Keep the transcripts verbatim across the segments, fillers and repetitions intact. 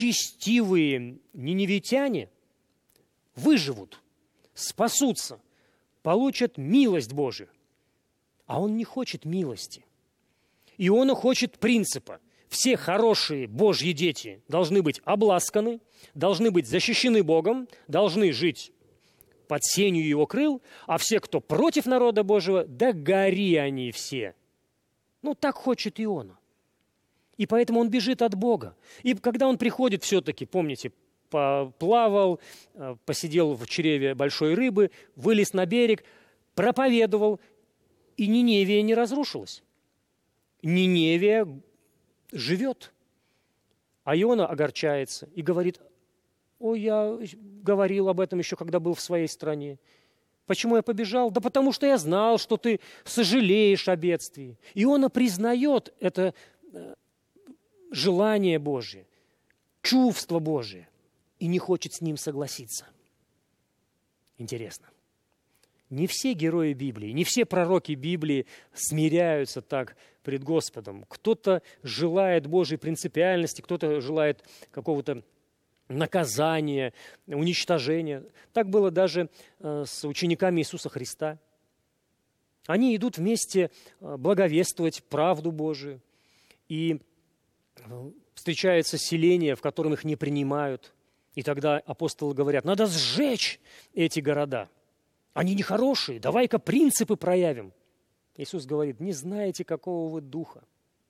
Нечестивые ниневитяне выживут, спасутся, получат милость Божию. А он не хочет милости. Иона хочет принципа. Все хорошие Божьи дети должны быть обласканы, должны быть защищены Богом, должны жить под сенью Его крыл, а все, кто против народа Божьего, да гори они все. Ну, так хочет Иона. И поэтому он бежит от Бога. И когда он приходит все-таки, помните, поплавал, посидел в чреве большой рыбы, вылез на берег, проповедовал, и Ниневия не разрушилась. Ниневия живет. А Иона огорчается и говорит: «Ой, я говорил об этом еще, когда был в своей стране. Почему я побежал? Да потому что я знал, что ты сожалеешь о бедствии». Иона признает это желание Божие, чувство Божие, и не хочет с ним согласиться. Интересно. Не все герои Библии, не все пророки Библии смиряются так пред Господом. Кто-то желает Божьей принципиальности, кто-то желает какого-то наказания, уничтожения. Так было даже с учениками Иисуса Христа. Они идут вместе благовествовать правду Божию, и встречается селение, в котором их не принимают. И тогда апостолы говорят: надо сжечь эти города. Они нехорошие, давай-ка принципы проявим. Иисус говорит: не знаете, какого вы духа.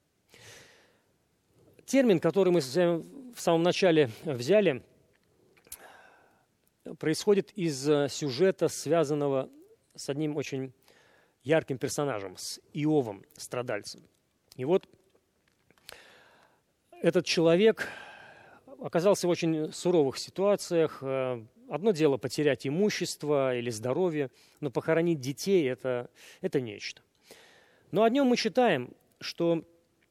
Термин, который мы в самом начале взяли, происходит из сюжета, связанного с одним очень ярким персонажем, с Иовом, страдальцем. И вот этот человек оказался в очень суровых ситуациях. Одно дело потерять имущество или здоровье, но похоронить детей – это, это нечто. Но о нем мы читаем, что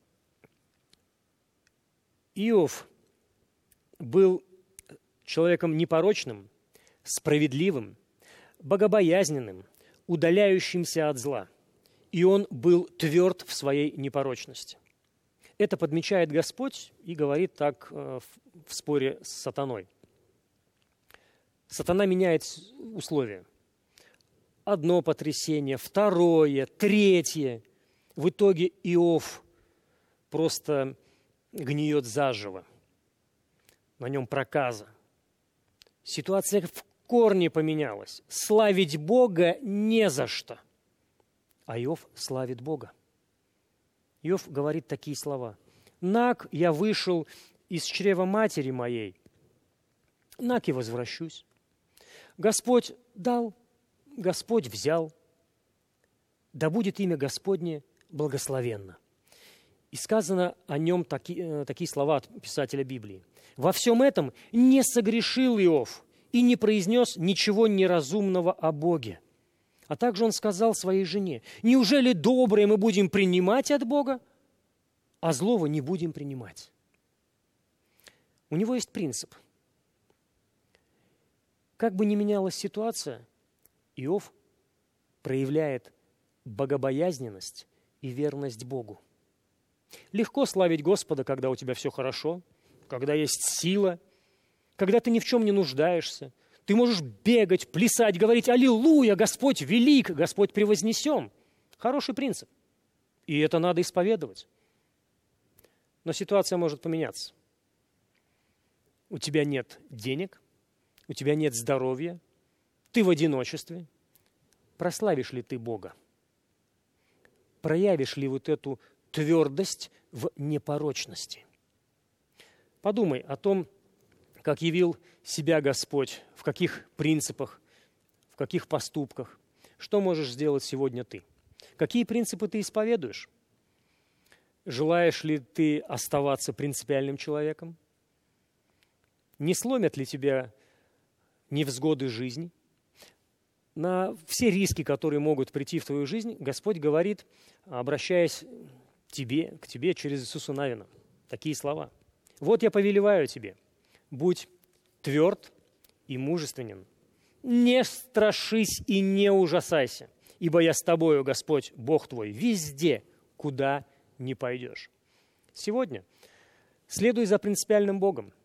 Иов был человеком непорочным, справедливым, богобоязненным, удаляющимся от зла. И он был тверд в своей непорочности. Это подмечает Господь и говорит так в споре с сатаной. Сатана меняет условия. Одно потрясение, второе, третье. В итоге Иов просто гниет заживо. На нем проказа. Ситуация в корне поменялась. Славить Бога не за что. А Иов славит Бога. Иов говорит такие слова: «Наг я вышел из чрева матери моей, наг и возвращусь. Господь дал, Господь взял, да будет имя Господне благословенно». И сказано о нем таки, такие слова от писателя Библии: «Во всем этом не согрешил Иов и не произнес ничего неразумного о Боге». А также он сказал своей жене: «Неужели доброе мы будем принимать от Бога, а злого не будем принимать?» У него есть принцип. Как бы ни менялась ситуация, Иов проявляет богобоязненность и верность Богу. Легко славить Господа, когда у тебя все хорошо, когда есть сила, когда ты ни в чем не нуждаешься. Ты можешь бегать, плясать, говорить: «Аллилуйя, Господь велик, Господь превознесен». Хороший принцип. И это надо исповедовать. Но ситуация может поменяться. У тебя нет денег, у тебя нет здоровья, ты в одиночестве. Прославишь ли ты Бога? Проявишь ли вот эту твердость в непорочности? Подумай о том, как явил себя Господь, в каких принципах, в каких поступках. Что можешь сделать сегодня ты? Какие принципы ты исповедуешь? Желаешь ли ты оставаться принципиальным человеком? Не сломят ли тебя невзгоды жизни? На все риски, которые могут прийти в твою жизнь, Господь говорит, обращаясь тебе, к тебе через Иисуса Навина, такие слова: «Вот я повелеваю тебе, будь тверд и мужественен, не страшись и не ужасайся, ибо я с тобою, Господь, Бог твой, везде, куда не пойдешь». Сегодня следуй за принципиальным Богом.